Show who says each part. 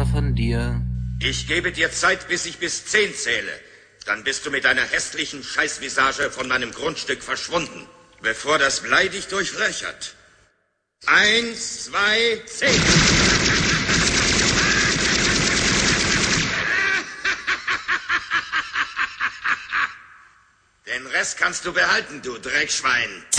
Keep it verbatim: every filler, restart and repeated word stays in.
Speaker 1: Vater von dir.
Speaker 2: Ich gebe dir Zeit, bis ich bis zehn zähle. Dann bist du mit deiner hässlichen Scheißvisage von meinem Grundstück verschwunden, bevor das Blei dich durchlöchert. Eins, zwei, zehn. Den Rest kannst du behalten, du Dreckschwein.